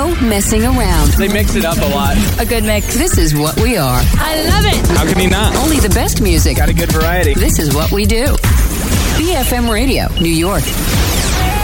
no messing around. They mix it up a lot. A good mix. This is what we are. I love it. How can you not? Only the best music. Got a good variety. This is what we do. BFM Radio, New York.